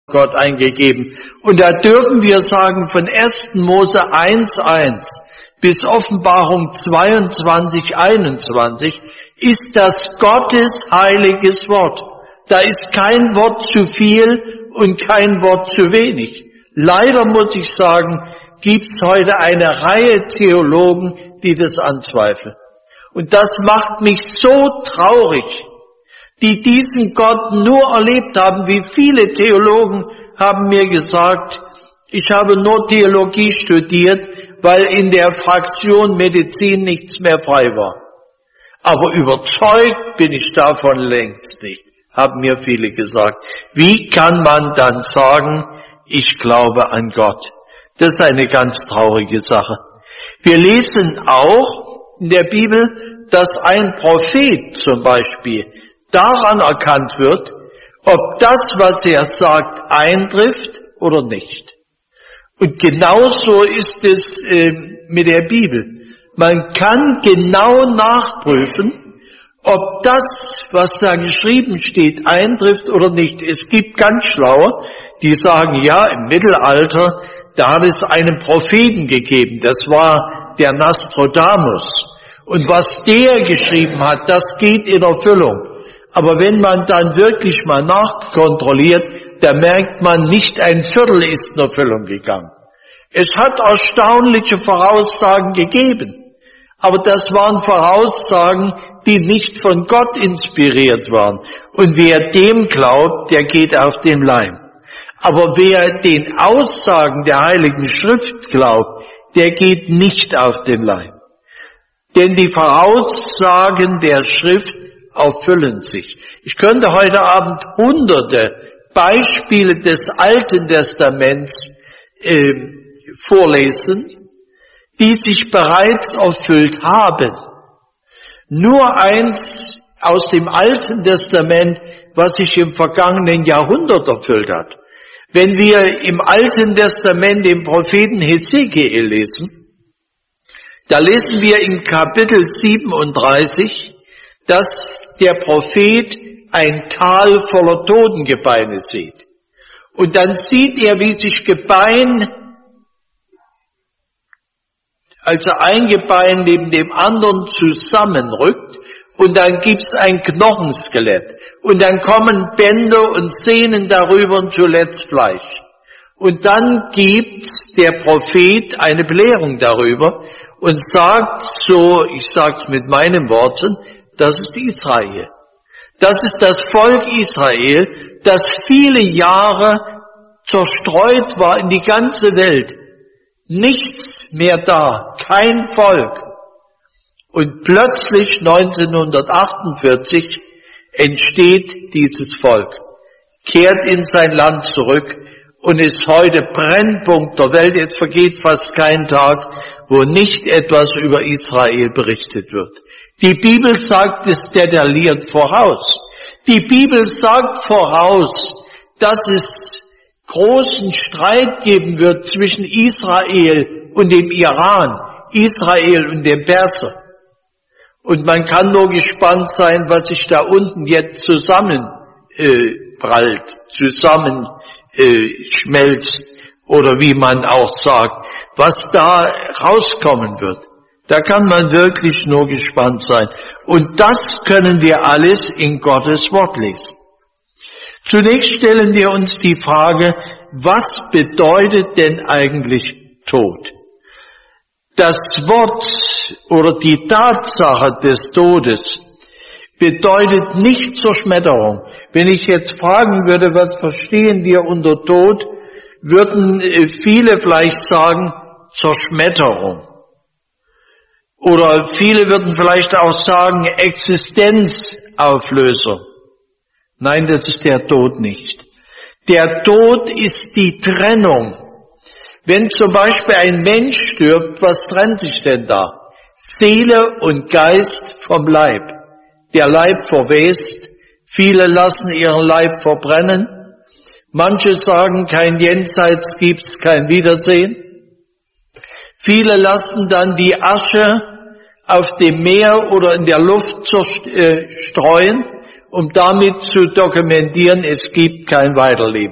Gott eingegeben. Und da dürfen wir sagen, von 1. Mose 1,1 bis Offenbarung 22,21 ist das Gottes heiliges Wort. Da ist kein Wort zu viel und kein Wort zu wenig. Leider muss ich sagen, gibt es heute eine Reihe Theologen, die das anzweifeln. Und das macht mich so traurig, die diesen Gott nur erlebt haben. Wie viele Theologen haben mir gesagt, ich habe nur Theologie studiert, weil in der Fraktion Medizin nichts mehr frei war. Aber überzeugt bin ich davon längst nicht, haben mir viele gesagt. Wie kann man dann sagen, ich glaube an Gott? Das ist eine ganz traurige Sache. Wir lesen auch in der Bibel, dass ein Prophet zum Beispiel daran erkannt wird, ob das, was er sagt, eintrifft oder nicht. Und genauso ist es mit der Bibel. Man kann genau nachprüfen, ob das, was da geschrieben steht, eintrifft oder nicht. Es gibt ganz Schlaue, die sagen, ja, im Mittelalter, da hat es einen Propheten gegeben. Das war der Nostradamus. Und was der geschrieben hat, das geht in Erfüllung. Aber wenn man dann wirklich mal nachkontrolliert, da merkt man, nicht ein Viertel ist in Erfüllung gegangen. Es hat erstaunliche Voraussagen gegeben. Aber das waren Voraussagen, die nicht von Gott inspiriert waren. Und wer dem glaubt, der geht auf den Leim. Aber wer den Aussagen der Heiligen Schrift glaubt, der geht nicht auf den Leim. Denn die Voraussagen der Schrift erfüllen sich. Ich könnte heute Abend hunderte Beispiele des Alten Testaments vorlesen, die sich bereits erfüllt haben. Nur eins aus dem Alten Testament, was sich im vergangenen Jahrhundert erfüllt hat. Wenn wir im Alten Testament den Propheten Hesekiel lesen, da lesen wir in Kapitel 37, dass der Prophet ein Tal voller Totengebeine sieht. Und dann sieht er, wie sich Gebein, also ein Gebein neben dem anderen zusammenrückt, und dann gibt's ein Knochenskelett. Und dann kommen Bänder und Sehnen darüber und zuletzt Fleisch. Und dann gibt der Prophet eine Belehrung darüber und sagt so, ich sag's mit meinen Worten, das ist Israel. Das ist das Volk Israel, das viele Jahre zerstreut war in die ganze Welt. Nichts mehr da, kein Volk. Und plötzlich 1948 entsteht dieses Volk, kehrt in sein Land zurück und ist heute Brennpunkt der Welt. Jetzt vergeht fast kein Tag, wo nicht etwas über Israel berichtet wird. Die Bibel sagt es detailliert voraus. Die Bibel sagt voraus, dass es großen Streit geben wird zwischen Israel und dem Iran, Israel und dem Perser. Und man kann nur gespannt sein, was sich da unten jetzt zusammenprallt, schmelzt oder wie man auch sagt, was da rauskommen wird. Da kann man wirklich nur gespannt sein. Und das können wir alles in Gottes Wort lesen. Zunächst stellen wir uns die Frage, was bedeutet denn eigentlich Tod? Das Wort oder die Tatsache des Todes bedeutet nicht Zerschmetterung. Wenn ich jetzt fragen würde, was verstehen wir unter Tod, würden viele vielleicht sagen Zerschmetterung. Oder viele würden vielleicht auch sagen Existenzauflösung. Nein, das ist der Tod nicht. Der Tod ist die Trennung. Wenn zum Beispiel ein Mensch stirbt, was trennt sich denn da? Seele und Geist vom Leib. Der Leib verwest. Viele lassen ihren Leib verbrennen. Manche sagen, kein Jenseits gibt's, kein Wiedersehen. Viele lassen dann die Asche auf dem Meer oder in der Luft streuen, um damit zu dokumentieren, es gibt kein Weiterleben.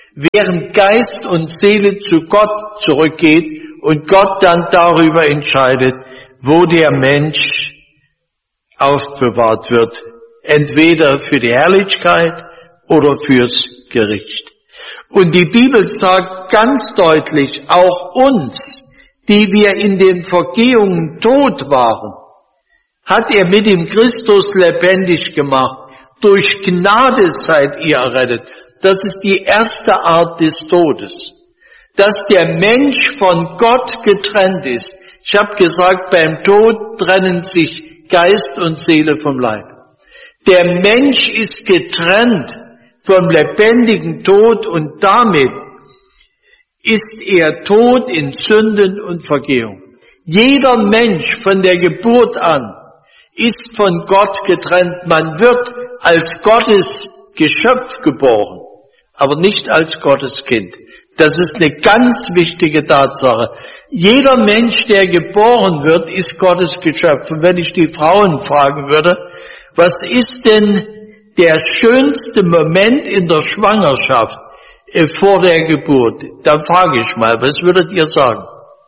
während Geist und Seele zu Gott zurückgeht und Gott dann darüber entscheidet, wo der Mensch aufbewahrt wird, entweder für die Herrlichkeit oder fürs Gericht. Und die Bibel sagt ganz deutlich, auch uns, die wir in den Vergehungen tot waren, hat er mit dem Christus lebendig gemacht. Durch Gnade seid ihr errettet. Das ist die erste Art des Todes. Dass der Mensch von Gott getrennt ist. Ich habe gesagt, beim Tod trennen sich Geist und Seele vom Leib. Der Mensch ist getrennt vom lebendigen Tod und damit ist er tot in Sünden und Vergehung. Jeder Mensch von der Geburt an ist von Gott getrennt. Man wird als Gottes Geschöpf geboren, aber nicht als Gottes Kind. Das ist eine ganz wichtige Tatsache. Jeder Mensch, der geboren wird, ist Gottes Geschöpf. Und wenn ich die Frauen fragen würde, was ist denn der schönste Moment in der Schwangerschaft vor der Geburt? Da frage ich mal, was würdet ihr sagen?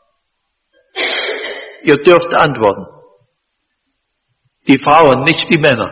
Ihr dürft antworten. Die Frauen, nicht die Männer.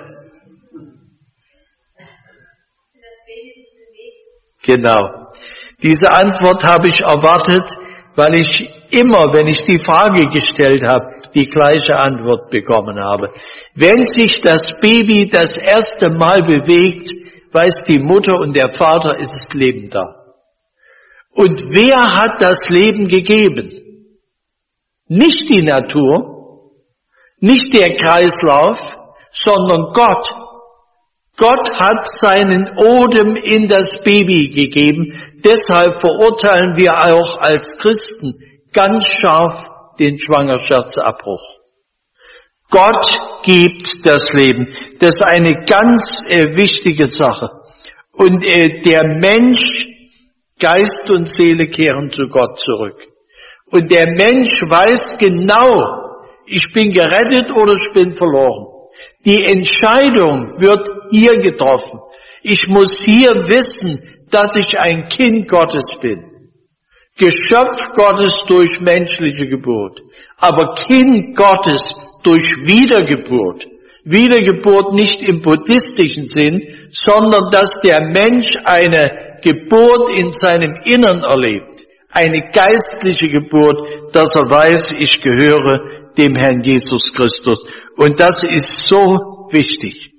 Das Baby sich bewegt. Genau. Diese Antwort habe ich erwartet, weil ich immer, wenn ich die Frage gestellt habe, die gleiche Antwort bekommen habe. Wenn sich das Baby das erste Mal bewegt, weiß die Mutter und der Vater, es ist Leben da. Und wer hat das Leben gegeben? Nicht die Natur, nicht der Kreislauf, sondern Gott. Gott hat seinen Odem in das Baby gegeben. Deshalb verurteilen wir auch als Christen ganz scharf den Schwangerschaftsabbruch. Gott gibt das Leben. Das ist eine ganz wichtige Sache. Und der Mensch, Geist und Seele kehren zu Gott zurück. Und der Mensch weiß genau, ich bin gerettet oder ich bin verloren. Die Entscheidung wird hier getroffen. Ich muss hier wissen, dass ich ein Kind Gottes bin. Geschöpf Gottes durch menschliche Geburt, aber Kind Gottes durch Wiedergeburt. Wiedergeburt nicht im buddhistischen Sinn, sondern dass der Mensch eine Geburt in seinem Innern erlebt. Eine geistliche Geburt, dass er weiß, ich gehöre dem Herrn Jesus Christus. Und das ist so wichtig.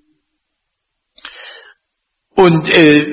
Und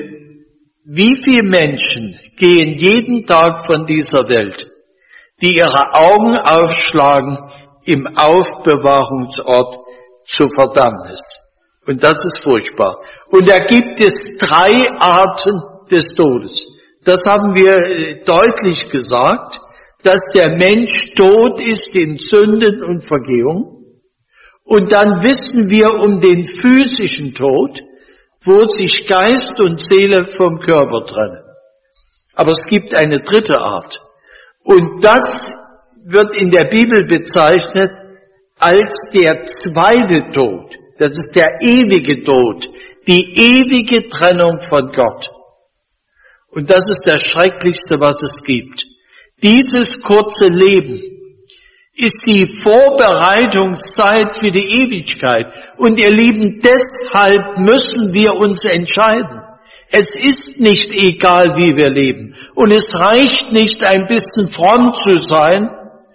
wie viele Menschen gehen jeden Tag von dieser Welt, die ihre Augen aufschlagen im Aufbewahrungsort zur Verdammnis. Und das ist furchtbar. Und da gibt es 3 Arten des Todes. Das haben wir deutlich gesagt, dass der Mensch tot ist in Sünden und Vergehung. Und dann wissen wir um den physischen Tod, wo sich Geist und Seele vom Körper trennen. Aber es gibt eine 3. Art. Und das wird in der Bibel bezeichnet als der 2. Tod. Das ist der ewige Tod, die ewige Trennung von Gott. Und das ist das Schrecklichste, was es gibt. Dieses kurze Leben ist die Vorbereitungszeit für die Ewigkeit. Und ihr Lieben, deshalb müssen wir uns entscheiden. Es ist nicht egal, wie wir leben. Und es reicht nicht, ein bisschen fromm zu sein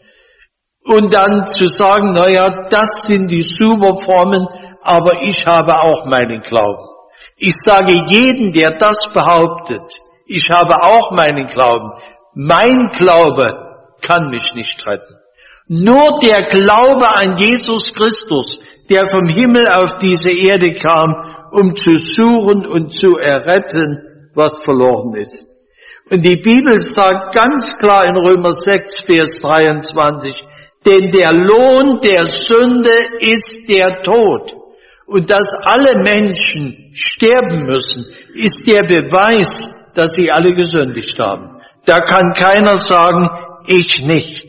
und dann zu sagen, naja, das sind die super Frommen, aber ich habe auch meinen Glauben. Ich sage jedem, der das behauptet, ich habe auch meinen Glauben. Mein Glaube kann mich nicht retten. Nur der Glaube an Jesus Christus, der vom Himmel auf diese Erde kam, um zu suchen und zu erretten, was verloren ist. Und die Bibel sagt ganz klar in Römer 6, Vers 23, denn der Lohn der Sünde ist der Tod. Und dass alle Menschen sterben müssen, ist der Beweis, dass sie alle gesündigt haben. Da kann keiner sagen, ich nicht.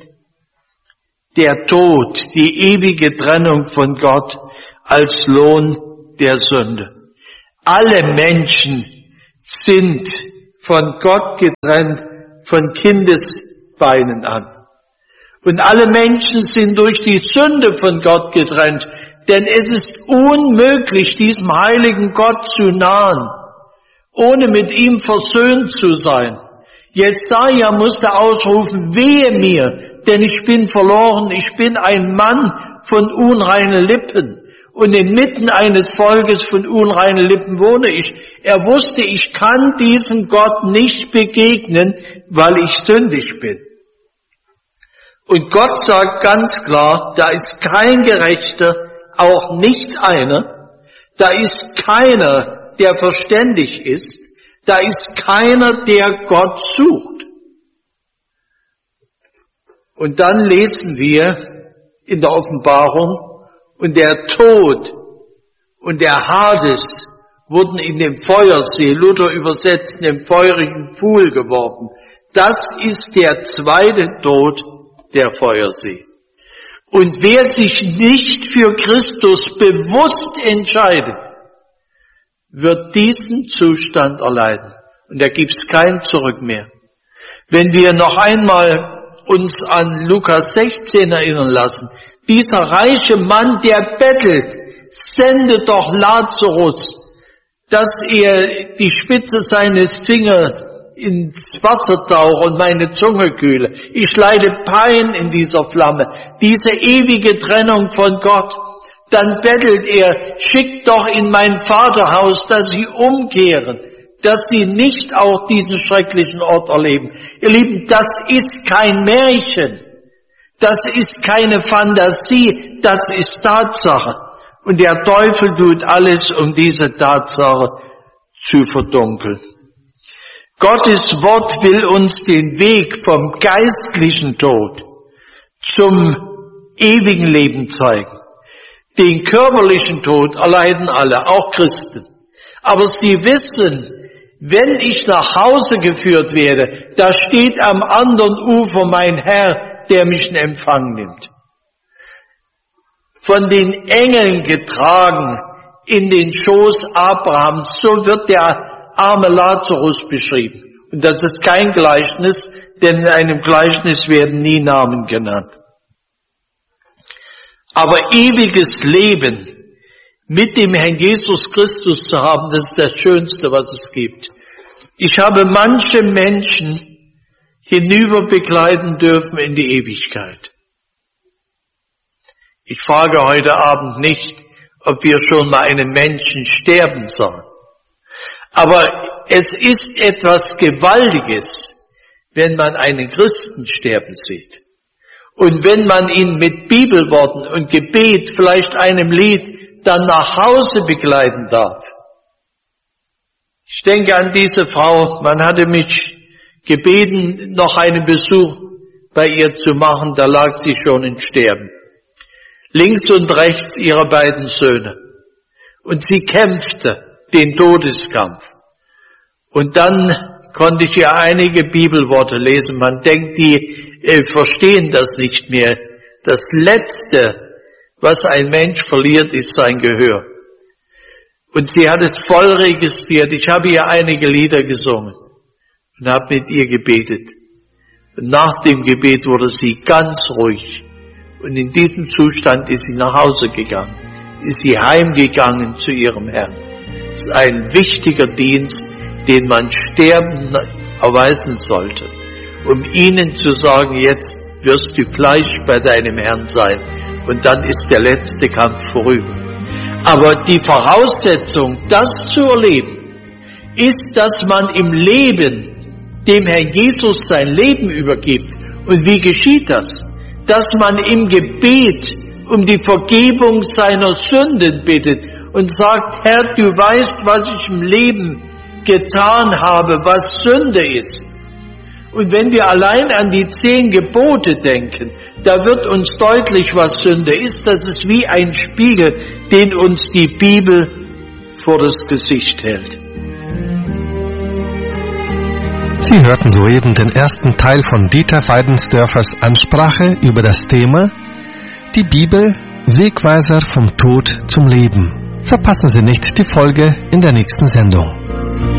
Der Tod, die ewige Trennung von Gott als Lohn der Sünde. Alle Menschen sind von Gott getrennt von Kindesbeinen an. Und alle Menschen sind durch die Sünde von Gott getrennt, denn es ist unmöglich, diesem heiligen Gott zu nahen, ohne mit ihm versöhnt zu sein. Jesaja musste ausrufen, wehe mir, denn ich bin verloren, ich bin ein Mann von unreinen Lippen und inmitten eines Volkes von unreinen Lippen wohne ich. Er wusste, ich kann diesem Gott nicht begegnen, weil ich sündig bin. Und Gott sagt ganz klar, da ist kein Gerechter, auch nicht einer, da ist keiner, der verständig ist, da ist keiner, der Gott sucht. Und dann lesen wir in der Offenbarung, und der Tod und der Hades wurden in den Feuersee, Luther übersetzt, in den feurigen Pfuhl geworfen. Das ist der zweite Tod, der Feuersee. Und wer sich nicht für Christus bewusst entscheidet, wird diesen Zustand erleiden. Und da gibt's kein Zurück mehr. Wenn wir noch einmal uns an Lukas 16 erinnern lassen, dieser reiche Mann, der bettelt, sendet doch Lazarus, dass er die Spitze seines Fingers ins Wasser tauche und meine Zunge kühle. Ich leide Pein in dieser Flamme, diese ewige Trennung von Gott. Dann bettelt er, schickt doch in mein Vaterhaus, dass sie umkehren, dass sie nicht auch diesen schrecklichen Ort erleben. Ihr Lieben, das ist kein Märchen, das ist keine Fantasie, das ist Tatsache. Und der Teufel tut alles, um diese Tatsache zu verdunkeln. Gottes Wort will uns den Weg vom geistlichen Tod zum ewigen Leben zeigen. Den körperlichen Tod erleiden alle, auch Christen. Aber sie wissen, wenn ich nach Hause geführt werde, da steht am anderen Ufer mein Herr, der mich in Empfang nimmt. Von den Engeln getragen in den Schoß Abrahams, so wird der arme Lazarus beschrieben. Und das ist kein Gleichnis, denn in einem Gleichnis werden nie Namen genannt. Aber ewiges Leben mit dem Herrn Jesus Christus zu haben, das ist das Schönste, was es gibt. Ich habe manche Menschen hinüber begleiten dürfen in die Ewigkeit. Ich frage heute Abend nicht, ob wir schon mal einen Menschen sterben sahen. Aber es ist etwas Gewaltiges, wenn man einen Christen sterben sieht. Und wenn man ihn mit Bibelworten und Gebet, vielleicht einem Lied, dann nach Hause begleiten darf. Ich denke an diese Frau, man hatte mich gebeten, noch einen Besuch bei ihr zu machen, da lag sie schon im Sterben. Links und rechts ihre beiden Söhne. Und sie kämpfte den Todeskampf. Und dann konnte ich ihr einige Bibelworte lesen. Man denkt, die verstehen das nicht mehr. Das Letzte, was ein Mensch verliert, ist sein Gehör. Und sie hat es voll registriert. Ich habe ihr einige Lieder gesungen und habe mit ihr gebetet. Und nach dem Gebet wurde sie ganz ruhig. Und in diesem Zustand ist sie nach Hause gegangen, ist sie heimgegangen zu ihrem Herrn. Das ist ein wichtiger Dienst, den man Sterbenden erweisen sollte, um ihnen zu sagen, jetzt wirst du gleich bei deinem Herrn sein und dann ist der letzte Kampf vorüber. Aber die Voraussetzung, das zu erleben, ist, dass man im Leben dem Herrn Jesus sein Leben übergibt. Und wie geschieht das? Dass man im Gebet um die Vergebung seiner Sünden bittet und sagt, Herr, du weißt, was ich im Leben getan habe, was Sünde ist. Und wenn wir allein an die 10 Gebote denken, da wird uns deutlich, was Sünde ist. Das ist wie ein Spiegel, den uns die Bibel vor das Gesicht hält. Sie hörten soeben den ersten Teil von Dieter Weidensdörfers Ansprache über das Thema Die Bibel, Wegweiser vom Tod zum Leben. Verpassen Sie nicht die Folge in der nächsten Sendung.